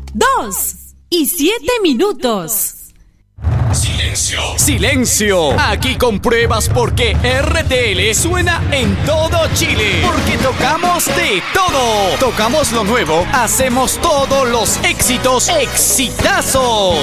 2 y 7 minutos. ¡Silencio! ¡Silencio! Aquí compruebas por qué RTL suena en todo Chile. Porque tocamos de todo. Tocamos lo nuevo, hacemos todos los éxitos, ¡exitazos!